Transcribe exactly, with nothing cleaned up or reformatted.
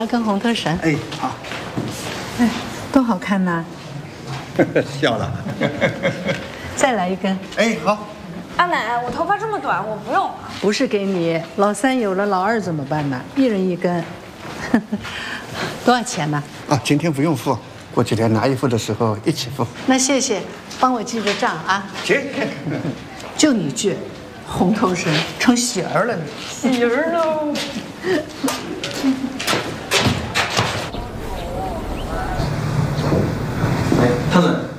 根红头绳。 哎，好。 哎，多好看呐！ 笑了。 再来一根。 哎，好。 阿奶，我头发这么短，我不用了。 不是给你，老三有了，老二怎么办呢？一人一根。多少钱呢？ 啊，今天不用付，过几天拿衣服的时候一起付。 那谢谢，帮我记着账啊。 行。 就你倔，红头绳成喜儿了你。 喜儿喽。 哎，他们。